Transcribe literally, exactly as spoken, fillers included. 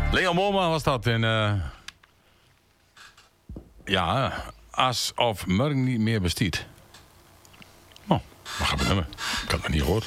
Leo Moorman was dat. En, uh, ja, als of morgen niet meer bestiet. Oh, wat gaan we nummer? Ik had het niet gehoord.